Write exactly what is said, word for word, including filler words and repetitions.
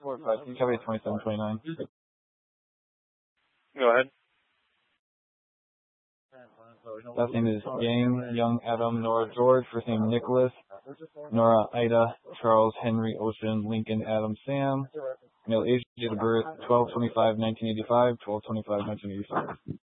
four five, Cafe twenty-seven twenty-nine. Go ahead. Last name is Yang, Young, Adam, Nora, George. First name Nicholas, Nora, Ida, Charles, Henry, Ocean, Lincoln, Adam, Sam. Male age, date of birth, twelve twenty-five nineteen eighty-five, twelve twenty-five nineteen eighty-five.